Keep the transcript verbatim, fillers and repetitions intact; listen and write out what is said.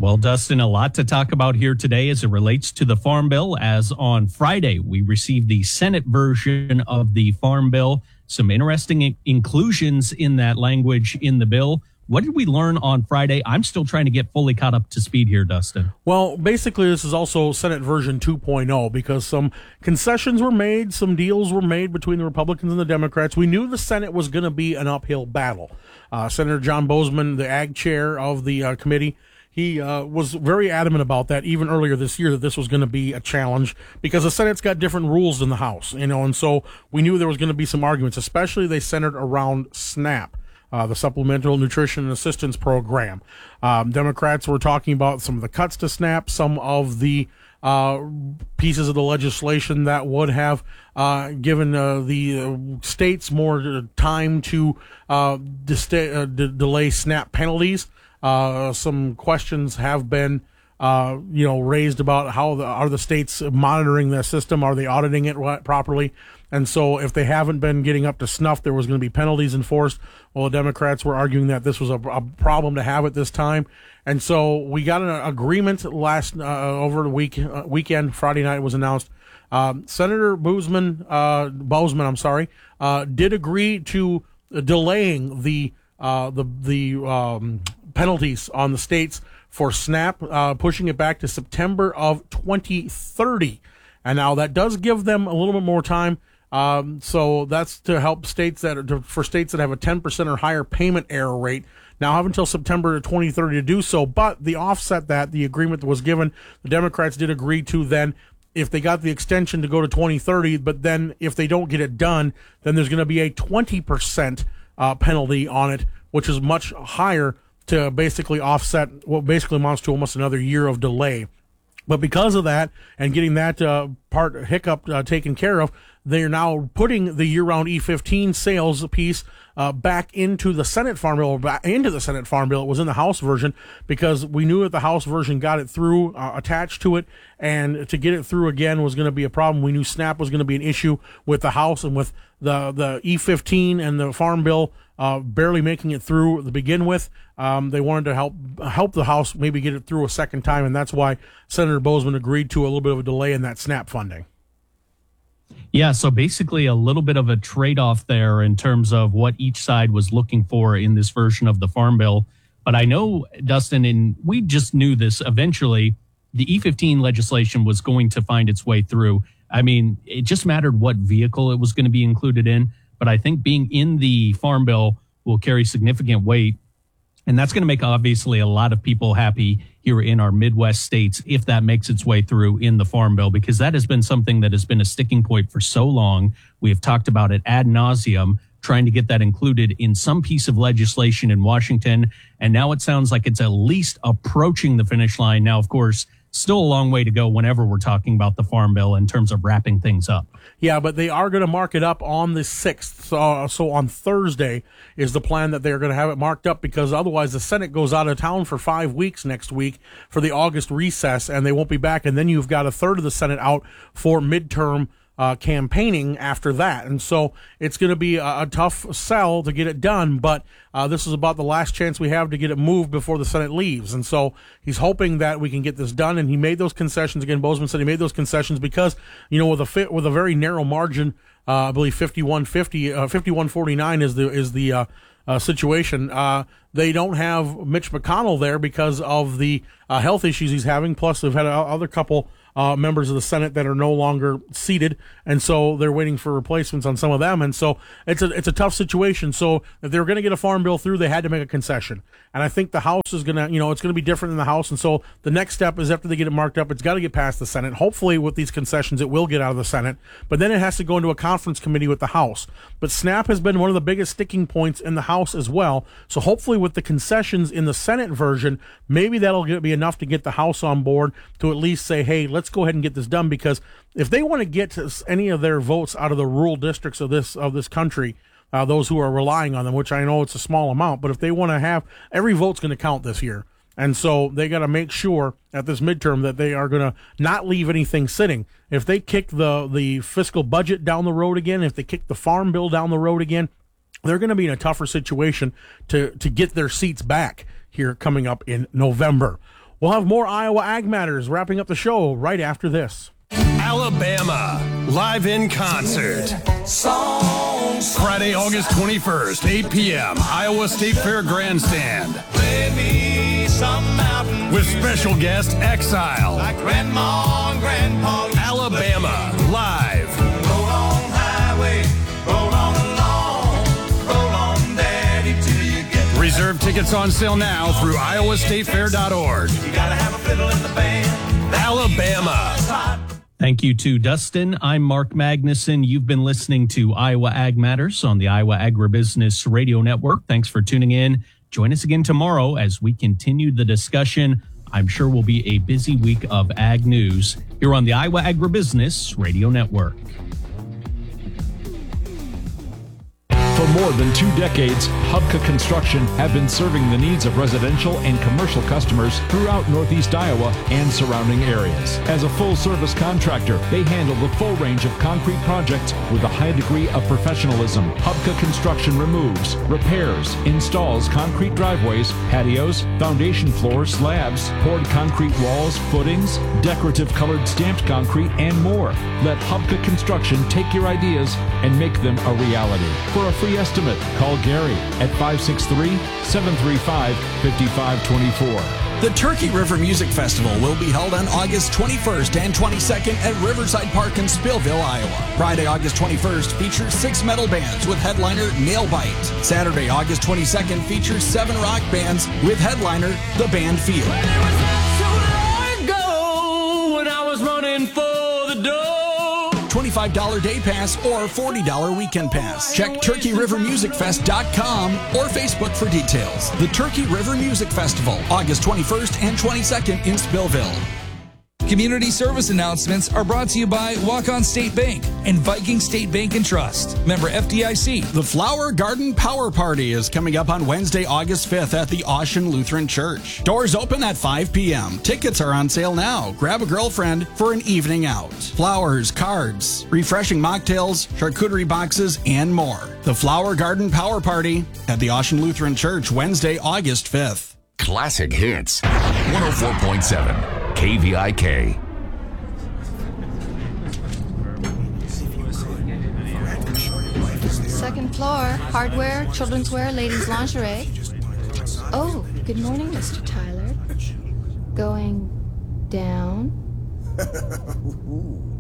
Well, Dustin, a lot to talk about here today as it relates to the Farm Bill. As on Friday, we received the Senate version of the Farm Bill. Some interesting in- inclusions in that language in the bill. What did we learn on Friday? I'm still trying to get fully caught up to speed here, Dustin. Well, basically, this is also Senate version two point oh because some concessions were made, some deals were made between the Republicans and the Democrats. We knew the Senate was going to be an uphill battle. Uh, Senator John Boozman, the ag chair of the uh, committee, he uh, was very adamant about that even earlier this year, that this was going to be a challenge because the Senate's got different rules than the House, you know, and so we knew there was going to be some arguments, especially they centered around SNAP. Uh, the Supplemental Nutrition and Assistance Program. Um, Democrats were talking about some of the cuts to SNAP, some of the uh, pieces of the legislation that would have uh, given uh, the uh, states more time to uh, dista- uh, d- delay SNAP penalties. Uh, some questions have been Uh, you know, raised about how the, are the states monitoring their system? Are they auditing it right, properly? And so if they haven't been getting up to snuff, there was going to be penalties enforced. Well, the Democrats were arguing that this was a, a problem to have at this time. And so we got an agreement last, uh, over the week, uh, weekend, Friday night it was announced. Um, Senator Boozman, uh, Boozman, I'm sorry, uh, did agree to delaying the, uh, the, the, um, penalties on the states for SNAP, uh, pushing it back to September of twenty thirty. And now that does give them a little bit more time. Um, so that's to help states that are, for states that have a ten percent or higher payment error rate. Now have until September twenty thirty to do so. But the offset that the agreement that was given, the Democrats did agree to then, if they got the extension to go to twenty thirty, but then if they don't get it done, then there's going to be a twenty percent uh, penalty on it, which is much higher to basically offset what basically amounts to almost another year of delay. But because of that and getting that uh, part hiccup uh, taken care of, they're now putting the year-round E fifteen sales piece uh, back into the Senate Farm Bill, or back into the Senate Farm Bill. It was in the House version because we knew that the House version got it through, uh, attached to it, and to get it through again was going to be a problem. We knew SNAP was going to be an issue with the House, and with the, the E fifteen and the Farm Bill uh, barely making it through to begin with. Um, they wanted to help help the House maybe get it through a second time, and that's why Senator Boozman agreed to a little bit of a delay in that SNAP funding. Yeah, so basically a little bit of a trade-off there in terms of what each side was looking for in this version of the Farm Bill. But I know, Dustin, and we just knew this eventually, the E fifteen legislation was going to find its way through. I mean, it just mattered what vehicle it was going to be included in. But I think being in the Farm Bill will carry significant weight. And that's going to make, obviously, a lot of people happy here in our Midwest states if that makes its way through in the Farm Bill, because that has been something that has been a sticking point for so long. We have talked about it ad nauseum, trying to get that included in some piece of legislation in Washington. And now it sounds like it's at least approaching the finish line. Now, of course, still a long way to go whenever we're talking about the Farm Bill in terms of wrapping things up. Yeah, but they are going to mark it up on the sixth. So, so on Thursday is the plan that they're going to have it marked up, because otherwise the Senate goes out of town for five weeks next week for the August recess, and they won't be back. And then you've got a third of the Senate out for midterm Uh, campaigning after that. And so it's going to be a, a tough sell to get it done, but uh, this is about the last chance we have to get it moved before the Senate leaves. And so he's hoping that we can get this done, and he made those concessions. Again, Boozman said he made those concessions because, you know, with a fit, with a very narrow margin, uh, I believe fifty-one fifty, uh, fifty-one forty-nine is the, is the, uh, uh, situation. Uh, they don't have Mitch McConnell there because of the uh, health issues he's having. Plus they've had a, other couple Uh, members of the Senate that are no longer seated, and so they're waiting for replacements on some of them, and so it's a it's a tough situation. So if they were going to get a Farm Bill through, they had to make a concession, and I think the House is going to, you know, it's going to be different in the House, and so the next step is after they get it marked up, it's got to get past the Senate. Hopefully, with these concessions, it will get out of the Senate, but then it has to go into a conference committee with the House. But SNAP has been one of the biggest sticking points in the House as well, so hopefully with the concessions in the Senate version, maybe that'll get, be enough to get the House on board to at least say, hey, let's go ahead and get this done, because if they want to get any of their votes out of the rural districts of this of this country, uh, those who are relying on them, which I know it's a small amount, but if they want to have, every vote's going to count this year. And so they got to make sure at this midterm that they are going to not leave anything sitting. If they kick the, the fiscal budget down the road again, if they kick the Farm Bill down the road again, they're going to be in a tougher situation to, to get their seats back here coming up in November. We'll have more Iowa Ag Matters wrapping up the show right after this. Alabama, live in concert. Friday, August twenty-first, eight p.m., Iowa State Fair Grandstand. Play me some mountain With special guest Exile. like Grandma and Grandpa. Alabama, live. Roll on highway, roll on along, roll on daddy till you get there. Reserve tickets on sale now through iowa state fair dot org. You gotta have a fiddle in the band. Alabama. Thank you to Dustin. I'm Mark Magnuson. You've been listening to Iowa Ag Matters on the Iowa Agribusiness Radio Network. Thanks for tuning in. Join us again tomorrow as we continue the discussion. I'm sure will be a busy week of ag news here on the Iowa Agribusiness Radio Network. For more than two decades, Hubka Construction have been serving the needs of residential and commercial customers throughout Northeast Iowa and surrounding areas. As a full-service contractor, they handle the full range of concrete projects with a high degree of professionalism. Hubka Construction removes, repairs, installs concrete driveways, patios, foundation floors, slabs, poured concrete walls, footings, decorative colored stamped concrete, and more. Let Hubka Construction take your ideas and make them a reality. For a free estimate, call Gary at five six three, seven three five, five five two four. The Turkey River Music Festival will be held on August twenty-first and twenty-second at Riverside Park in Spillville, Iowa. Friday, August twenty-first features six metal bands with headliner Nailbite. Saturday, August twenty-second features seven rock bands with headliner The Band Field. twenty-five dollars day pass or forty dollars weekend pass. Check turkey river music fest dot com or Facebook for details. The Turkey River Music Festival, August twenty-first and twenty-second in Spillville. Community service announcements are brought to you by Walk-On State Bank and Viking State Bank and Trust. Member F D I C. The Flower Garden Power Party is coming up on Wednesday, August fifth at the Ocean Lutheran Church. Doors open at five p.m. Tickets are on sale now. Grab a girlfriend for an evening out. Flowers, cards, refreshing mocktails, charcuterie boxes, and more. The Flower Garden Power Party at the Ocean Lutheran Church, Wednesday, August fifth. Classic Hits, one oh four point seven. K V I K. Second floor, hardware, children's wear, ladies' lingerie. Oh, good morning, Mister Tyler. Going down?